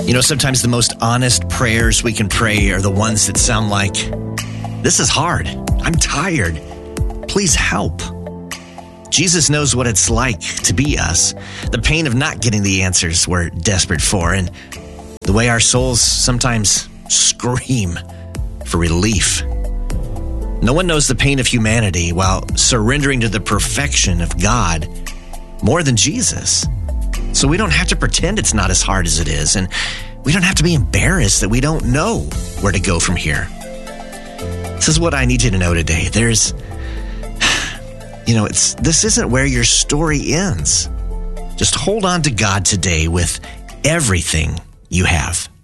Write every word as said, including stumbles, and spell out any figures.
You know, sometimes the most honest prayers we can pray are the ones that sound like, "This is hard. I'm tired. Please help." Jesus knows what it's like to be us, the pain of not getting the answers we're desperate for, and the way our souls sometimes scream for relief. No one knows the pain of humanity while surrendering to the perfection of God more than Jesus. So we don't have to pretend it's not as hard as it is, and we don't have to be embarrassed that we don't know where to go from here. This is what I need you to know today. There's, you know, it's this isn't where your story ends. Just hold on to God today with everything you have.